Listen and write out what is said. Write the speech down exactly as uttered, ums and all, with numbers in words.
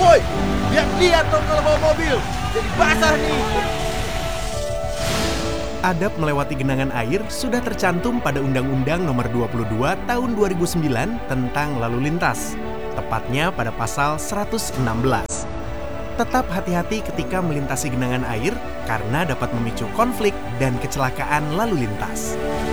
Woi, lihat-lihat dong kalau bawa mobil. Jadi basah nih. Adab melewati genangan air sudah tercantum pada Undang-Undang Nomor dua puluh dua Tahun dua ribu sembilan tentang lalu lintas, tepatnya pada pasal seratus enam belas. Tetap hati-hati ketika melintasi genangan air karena dapat memicu konflik dan kecelakaan lalu lintas.